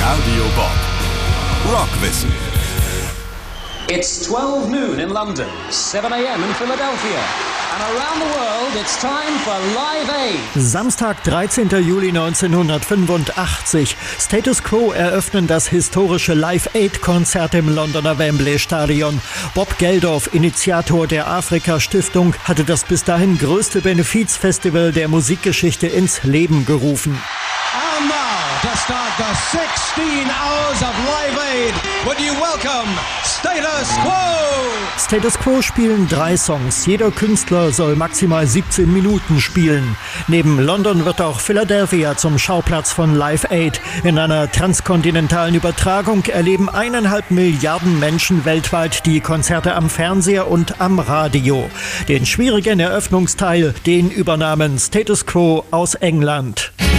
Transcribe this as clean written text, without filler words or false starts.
Radio Bob. Rockwissen. It's 12 noon in London, 7 a.m. in Philadelphia. And around the world, it's time for Live Aid. Samstag, 13. Juli 1985. Status Quo eröffnen das historische Live Aid-Konzert im Londoner Wembley Stadion. Bob Geldof, Initiator der Afrika-Stiftung, hatte das bis dahin größte Benefizfestival der Musikgeschichte ins Leben gerufen. And now, to start the 16 hours of Live Aid, would you welcome Status Quo? Status Quo spielen 3 Songs. Jeder Künstler soll maximal 17 Minuten spielen. Neben London wird auch Philadelphia zum Schauplatz von Live Aid. In einer transkontinentalen Übertragung erleben 1,5 Milliarden Menschen weltweit die Konzerte am Fernseher und am Radio. Den schwierigen Eröffnungsteil, den übernahmen Status Quo aus England.